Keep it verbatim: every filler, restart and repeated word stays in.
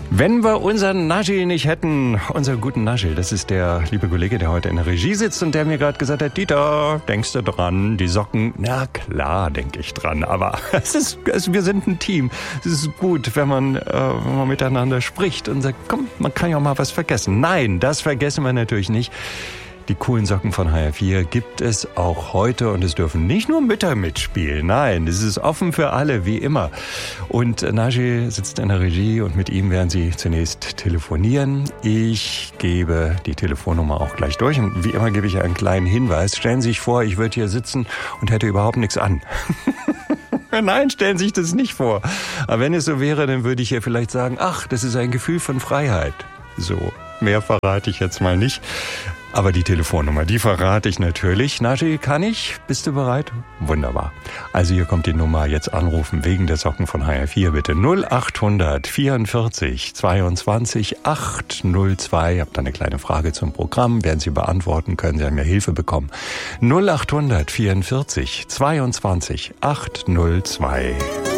Wenn wir unseren Naschi nicht hätten, unseren guten Naschi, das ist der liebe Kollege, der heute in der Regie sitzt und der mir gerade gesagt hat, Dieter, denkst du dran, die Socken? Na klar, denke ich dran, aber es ist, es, wir sind ein Team. Es ist gut, wenn man, äh, wenn man miteinander spricht und sagt, komm, man kann ja auch mal was vergessen. Nein, das vergessen wir natürlich nicht. Die coolen Socken von H R vier gibt es auch heute und es dürfen nicht nur Mütter mitspielen. Nein, es ist offen für alle, wie immer. Und Naschi sitzt in der Regie und mit ihm werden Sie zunächst telefonieren. Ich gebe die Telefonnummer auch gleich durch und wie immer gebe ich einen kleinen Hinweis. Stellen Sie sich vor, ich würde hier sitzen und hätte überhaupt nichts an. Nein, stellen Sie sich das nicht vor. Aber wenn es so wäre, dann würde ich hier vielleicht sagen, ach, das ist ein Gefühl von Freiheit. So, mehr verrate ich jetzt mal nicht. Aber die Telefonnummer, die verrate ich natürlich. Naschi, kann ich? Bist du bereit? Wunderbar. Also hier kommt die Nummer, jetzt anrufen wegen der Socken von H R vier bitte. null acht vierundvierzig zweiundzwanzig achthundertzwei. Habt da eine kleine Frage zum Programm, werden Sie beantworten können. Sie haben ja Hilfe bekommen. null acht vierundvierzig zweiundzwanzig achthundertzwei.